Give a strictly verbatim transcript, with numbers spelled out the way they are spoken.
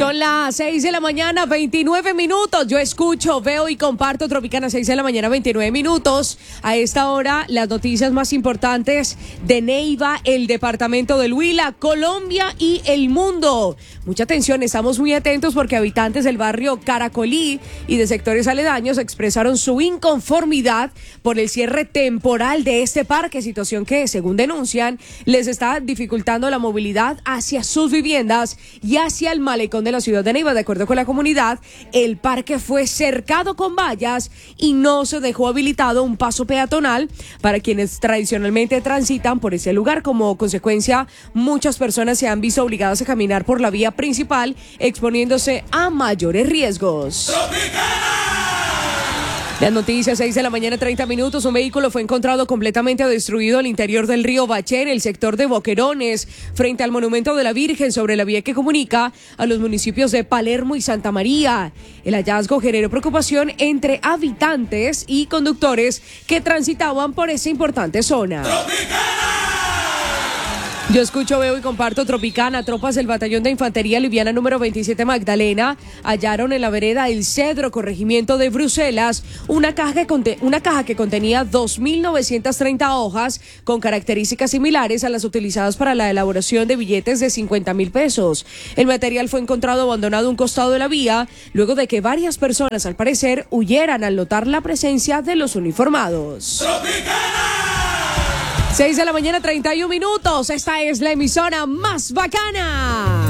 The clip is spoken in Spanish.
Son las seis de la mañana, veintinueve minutos. Yo escucho, veo y comparto Tropicana, seis de la mañana, veintinueve minutos. A esta hora, las noticias más importantes de Neiva, el departamento del Huila, Colombia y el mundo. Mucha atención, estamos muy atentos porque habitantes del barrio Caracolí y de sectores aledaños expresaron su inconformidad por el cierre temporal de este parque, situación que, según denuncian, les está dificultando la movilidad hacia sus viviendas y hacia el malecón de la ciudad de Neiva. De acuerdo con la comunidad, el parque fue cercado con vallas y no se dejó habilitado un paso peatonal para quienes tradicionalmente transitan por ese lugar. Como consecuencia, muchas personas se han visto obligadas a caminar por la vía principal, exponiéndose a mayores riesgos. Las noticias, seis de la mañana, treinta minutos. Un vehículo fue encontrado completamente destruido al interior del río Baché, en el sector de Boquerones, frente al Monumento de la Virgen, sobre la vía que comunica a los municipios de Palermo y Santa María. El hallazgo generó preocupación entre habitantes y conductores que transitaban por esa importante zona. Yo escucho, veo y comparto Tropicana. Tropas del Batallón de Infantería Liviana número veintisiete Magdalena hallaron en la vereda El Cedro, corregimiento de Bruselas, una caja que, conte- una caja que contenía dos mil novecientas treinta hojas con características similares a las utilizadas para la elaboración de billetes de cincuenta mil pesos. El material fue encontrado abandonado a un costado de la vía, luego de que varias personas, al parecer, huyeran al notar la presencia de los uniformados. ¡Tropicana! seis de la mañana, treinta y un minutos. Esta es la emisora más bacana.